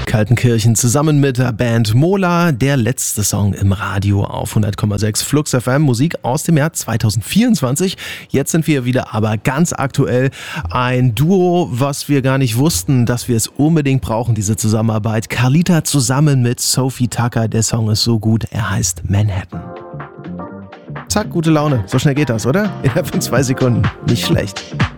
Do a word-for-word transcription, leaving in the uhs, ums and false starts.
Kaltenkirchen zusammen mit der Band Mola. Der letzte Song im Radio auf hundert Komma sechs Flux F M. Musik aus dem Jahr zwanzig vierundzwanzig. Jetzt sind wir wieder aber ganz aktuell. Ein Duo, was wir gar nicht wussten, dass wir es unbedingt brauchen, diese Zusammenarbeit. Carlita zusammen mit Sophie Tucker. Der Song ist so gut. Er heißt Manhattan. Zack, gute Laune. So schnell geht das, oder? Innerhalb von zwei Sekunden. Nicht schlecht.